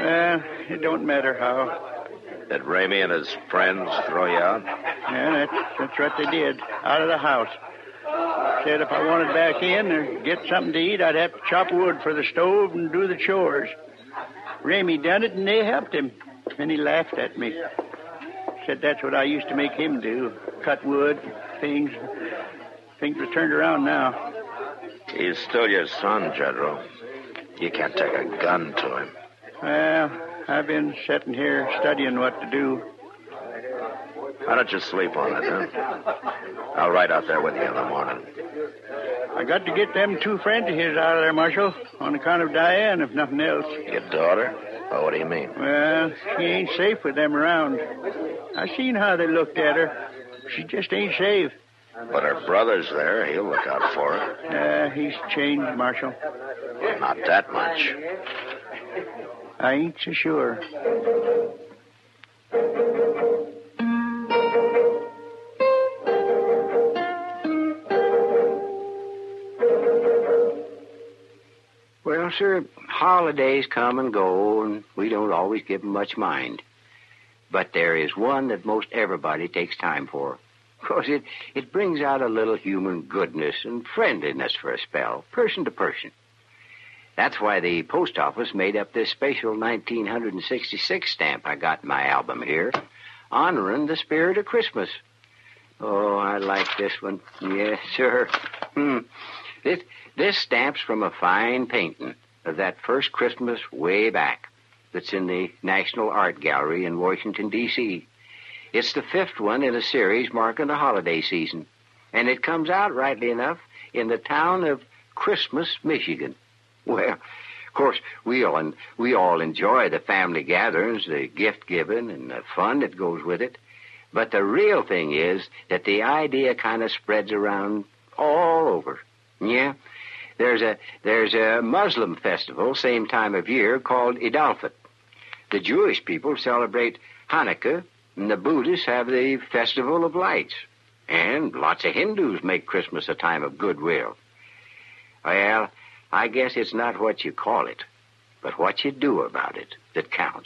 It don't matter how. Did Ramey and his friends throw you out? Yeah, that's what they did. Out of the house. Said if I wanted back in or get something to eat, I'd have to chop wood for the stove and do the chores. Ramey done it, and they helped him. And he laughed at me. Said that's what I used to make him do. Cut wood, things. Things are turned around now. He's still your son, General. You can't take a gun to him. Well, I've been sitting here studying what to do. Why don't you sleep on it, huh? I'll ride out there with you in the morning. I got to get them two friends of his out of there, Marshal, on account of Diane, if nothing else. Your daughter? Oh, what do you mean? Well, she ain't safe with them around. I seen how they looked at her. She just ain't safe. But her brother's there. He'll look out for her. He's changed, Marshal. Well, not that much. I ain't so sure. Well, sir, holidays come and go, and we don't always give 'em much mind. But there is one that most everybody takes time for. Because it brings out a little human goodness and friendliness for a spell, person to person. That's why the post office made up this special 1966 stamp I got in my album here, honoring the spirit of Christmas. Oh, I like this one. Yes, sir. This stamp's from a fine painting of that first Christmas way back that's in the National Art Gallery in Washington, D.C. It's the 5th one in a series marking the holiday season, and it comes out, rightly enough, in the town of Christmas, Michigan. Well, of course, we all enjoy the family gatherings, the gift-giving, and the fun that goes with it. But the real thing is that the idea kind of spreads around all over. Yeah, there's a Muslim festival same time of year called Eid al-Fitr. The Jewish people celebrate Hanukkah, and the Buddhists have the Festival of Lights. And lots of Hindus make Christmas a time of goodwill. Well, I guess it's not what you call it, but what you do about it that counts.